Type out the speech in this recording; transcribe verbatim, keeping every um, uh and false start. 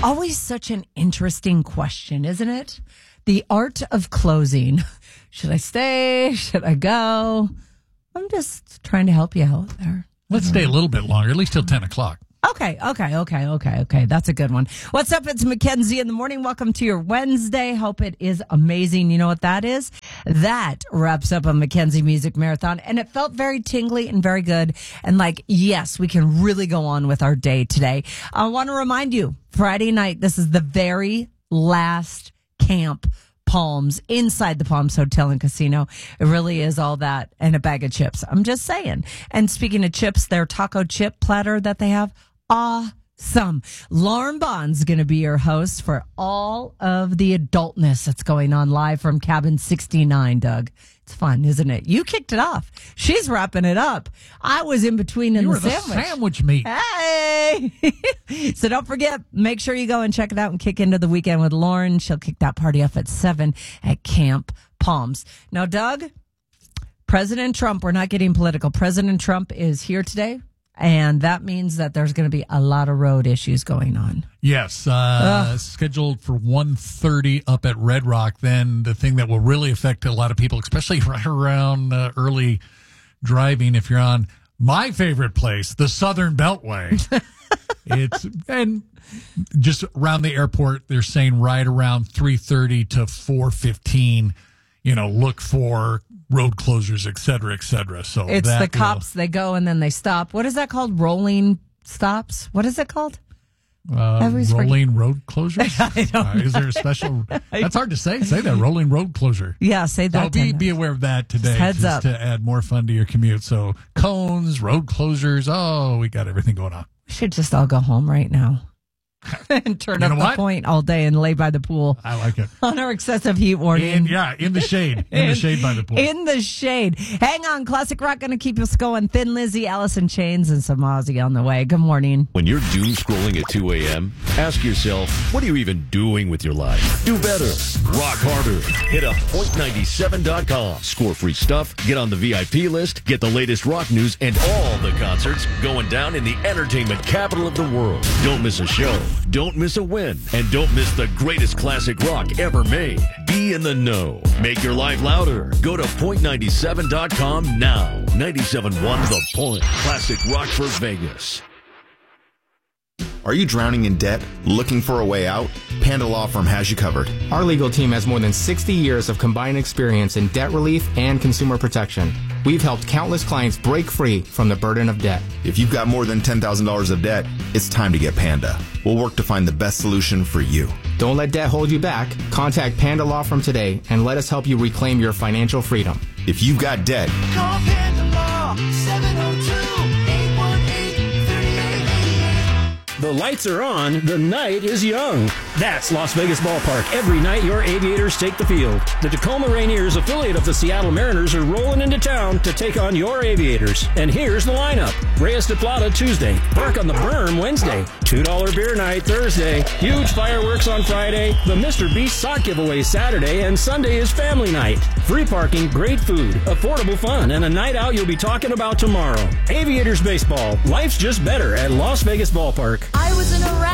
Always such an interesting question, isn't it? The art of closing. Should I stay? Should I go? I'm just trying to help you out there. Let's stay a little bit longer, at least till ten o'clock. Okay, okay, okay, okay, okay. That's a good one. What's up? It's Mackenzie in the morning. Welcome to your Wednesday. Hope it is amazing. You know what that is? That wraps up a Mackenzie Music Marathon, and it felt very tingly and very good. And like, yes, we can really go on with our day today. I want to remind you, Friday night, this is the very last Camp Palms inside the Palms Hotel and Casino. It really is all that and a bag of chips. I'm just saying. And speaking of chips, their taco chip platter that they have, awesome. Lauren Bond's going to be your host for all of the adultness that's going on live from Cabin sixty-nine, Doug. It's fun, isn't it? You kicked it off. She's wrapping it up. I was in between in you the were the sandwich. sandwich meat. Hey! So don't forget, make sure you go and check it out and kick into the weekend with Lauren. She'll kick that party off at seven at Camp Palms. Now, Doug, President Trump, we're not getting political. President Trump is here today. And that means that there's going to be a lot of road issues going on. Yes, uh, scheduled for one thirty up at Red Rock. Then the thing that will really affect a lot of people, especially right around uh, early driving, if you're on my favorite place, the Southern Beltway. It's and just around the airport, they're saying right around three thirty to four fifteen. You know, look for road closures, et cetera, et cetera. So it's that the cops. Will, they go and then they stop. What is that called? Rolling stops. What is it called? Uh, rolling forget. road closures. I don't uh, is there a special? That's hard to say. Say that rolling road closure. Yeah, say that. So be be aware of that today. Just heads just up to add more fun to your commute. So cones, road closures. Oh, we got everything going on. We should just all go home right now. And turn you up know the what? point all day and lay by the pool. I like it. On our excessive heat warning. In, yeah, in the shade. In, in the shade by the pool. In the shade. Hang on. Classic rock going to keep us going. Thin Lizzy, Alice in Chains, and some Ozzy on the way. Good morning. When you're doom scrolling at two a.m., ask yourself, what are you even doing with your life? Do better. Rock harder. Hit up point ninety-seven dot com. Score free stuff. Get on the V I P list. Get the latest rock news and all the concerts going down in the entertainment capital of the world. Don't miss a show. Don't miss a win. And don't miss the greatest classic rock ever made. Be in the know. Make your life louder. Go to point ninety-seven dot com now. ninety-seven point one The Point. Classic rock for Vegas. Are you drowning in debt? Looking for a way out? Panda Law Firm has you covered. Our legal team has more than sixty years of combined experience in debt relief and consumer protection. We've helped countless clients break free from the burden of debt. If you've got more than ten thousand dollars of debt, it's time to get Panda. We'll work to find the best solution for you. Don't let debt hold you back. Contact Panda Law Firm today and let us help you reclaim your financial freedom. If you've got debt, call Panda Law, seven oh two, eight one eight, three eight eight eight. The lights are on, the night is young. That's Las Vegas Ballpark. Every night your Aviators take the field. The Tacoma Rainiers, affiliate of the Seattle Mariners, are rolling into town to take on your Aviators. And here's the lineup. Reyes de Plata Tuesday. Bark on the Berm Wednesday. two dollar beer night Thursday. Huge fireworks on Friday. The Mister Beast sock giveaway Saturday. And Sunday is family night. Free parking, great food, affordable fun, and a night out you'll be talking about tomorrow. Aviators Baseball. Life's just better at Las Vegas Ballpark. I was in Iraq.